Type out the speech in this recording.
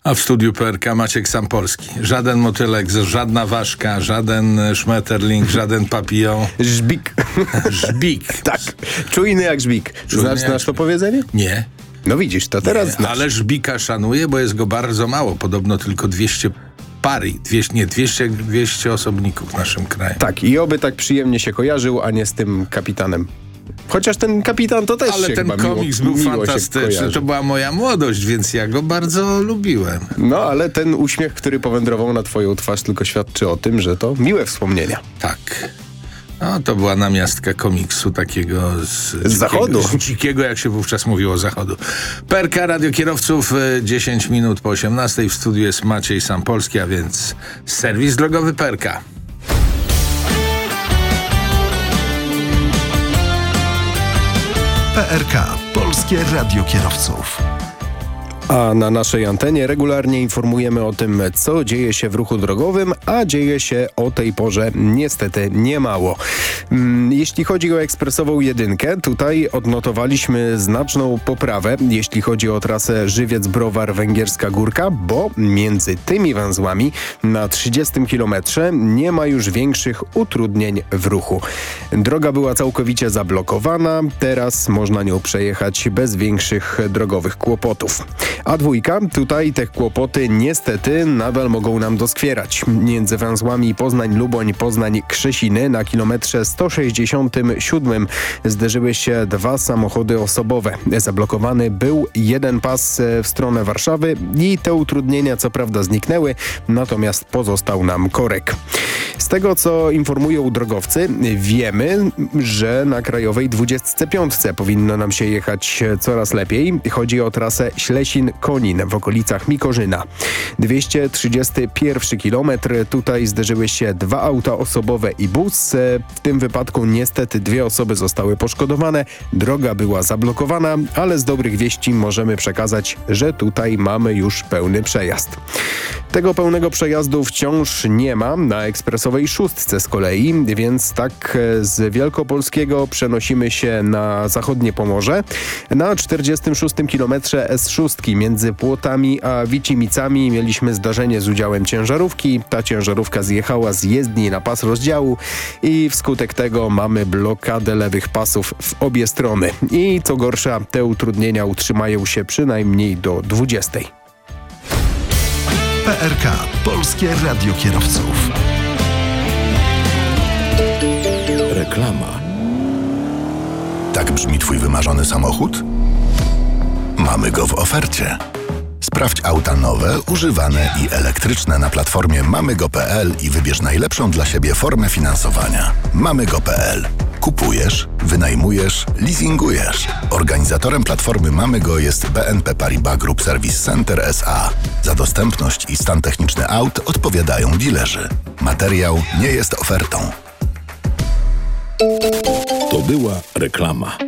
A w studiu PRK Maciek Sampolski. Żaden motylek, żadna ważka, żaden szmeterling, żaden papillon. Żbik. Żbik. Tak, czujny jak żbik. Znasz to powiedzenie? Nie. No widzisz, to teraz znasz. Ale żbika szanuję, bo jest go bardzo mało. Podobno tylko 200 pary. 200 osobników w naszym kraju. Tak, i oby tak przyjemnie się kojarzył, a nie z tym kapitanem. Chociaż ten kapitan to też Ale się ten chyba komiks był fantastyczny. To była moja młodość, więc ja go bardzo lubiłem. No, ale ten uśmiech, który powędrował na twoją twarz, tylko świadczy o tym, że to miłe wspomnienia. Tak. No, to była namiastka komiksu takiego z zachodu. Z dzikiego, jak się wówczas mówiło, zachodu. PRK Radio Kierowców, 10 minut po 18. W studiu jest Maciej Sampolski, a więc serwis drogowy PRK. PRK, Polskie Radio Kierowców. A na naszej antenie regularnie informujemy o tym, co dzieje się w ruchu drogowym, a dzieje się o tej porze niestety niemało. Jeśli chodzi o ekspresową jedynkę, tutaj odnotowaliśmy znaczną poprawę, jeśli chodzi o trasę Żywiec-Browar Węgierska Górka, bo między tymi węzłami na 30 kilometrze nie ma już większych utrudnień w ruchu. Droga była całkowicie zablokowana, teraz można nią przejechać bez większych drogowych kłopotów. A dwójka, tutaj te kłopoty niestety nadal mogą nam doskwierać. Między węzłami Poznań-Luboń, Poznań-Krzesiny na kilometrze 167 zderzyły się dwa samochody osobowe. Zablokowany był jeden pas w stronę Warszawy i te utrudnienia co prawda zniknęły, natomiast pozostał nam korek. Z tego, co informują drogowcy, wiemy, że na krajowej 25 powinno nam się jechać coraz lepiej. Chodzi o trasę Ślesin-Konin w okolicach Mikorzyna. 231 kilometr. Tutaj zderzyły się dwa auta osobowe i bus. W tym wypadku niestety dwie osoby zostały poszkodowane. Droga była zablokowana, ale z dobrych wieści możemy przekazać, że tutaj mamy już pełny przejazd. Tego pełnego przejazdu wciąż nie ma na ekspresowej szóstce z kolei, więc tak z Wielkopolskiego przenosimy się na zachodnie Pomorze. Na 46 kilometrze S6 między Płotami a Wicimicami mieliśmy zdarzenie z udziałem ciężarówki. Ta ciężarówka zjechała z jezdni na pas rozdziału i wskutek tego mamy blokadę lewych pasów w obie strony. I co gorsza, te utrudnienia utrzymają się przynajmniej do 20. PRK, Polskie Radio Kierowców. Reklama. Tak brzmi twój wymarzony samochód? Mamy go w ofercie. Sprawdź auta nowe, używane i elektryczne na platformie mamygo.pl i wybierz najlepszą dla siebie formę finansowania. Mamygo.pl. Kupujesz, wynajmujesz, leasingujesz. Organizatorem platformy Mamygo jest BNP Paribas Group Service Center S.A. Za dostępność i stan techniczny aut odpowiadają dilerzy. Materiał nie jest ofertą. To była reklama.